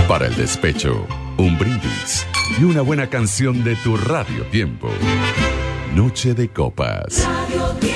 Para el despecho, un brindis y una buena canción de tu Radio Tiempo. Noche de Copas. Radio Tiempo.